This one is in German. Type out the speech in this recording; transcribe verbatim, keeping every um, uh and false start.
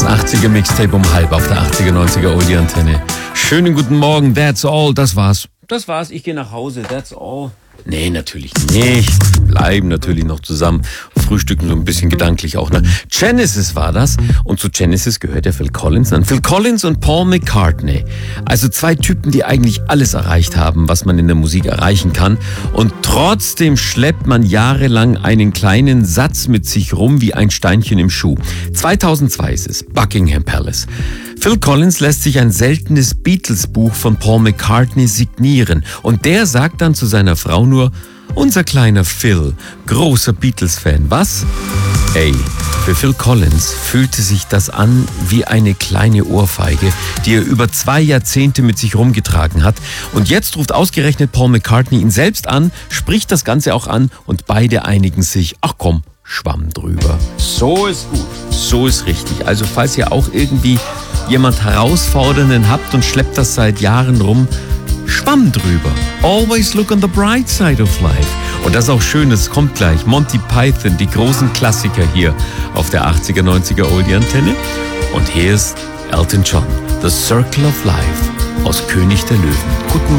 achtziger Mixtape um halb auf der achtziger, neunziger Oldie Antenne. Schönen guten Morgen, that's all, das war's. Das war's, ich gehe nach Hause, that's all. Nee, natürlich nicht. Bleiben natürlich noch zusammen. Frühstücken so ein bisschen gedanklich auch. Ne? Genesis war das. Und zu Genesis gehört ja Phil Collins an. Phil Collins und Paul McCartney. Also zwei Typen, die eigentlich alles erreicht haben, was man in der Musik erreichen kann. Und trotzdem schleppt man jahrelang einen kleinen Satz mit sich rum wie ein Steinchen im Schuh. zweitausendzwei ist es, Buckingham Palace. Phil Collins lässt sich ein seltenes Beatles-Buch von Paul McCartney signieren. Und der sagt dann zu seiner Frau nur, unser kleiner Phil, großer Beatles-Fan, was? Ey, für Phil Collins fühlte sich das an wie eine kleine Ohrfeige, die er über zwei Jahrzehnte mit sich rumgetragen hat. Und jetzt ruft ausgerechnet Paul McCartney ihn selbst an, spricht das Ganze auch an und beide einigen sich, ach komm, Schwamm drüber. So ist gut. So ist richtig. Also falls ihr auch irgendwie jemand Herausfordernden habt und schleppt das seit Jahren rum, Schwamm drüber. Always look on the bright side of life. Und das ist auch schön, es kommt gleich. Monty Python, die großen Klassiker hier auf der achtziger, neunziger Oldie Antenne. Und hier ist Elton John, The Circle of Life aus König der Löwen. Guten Morgen.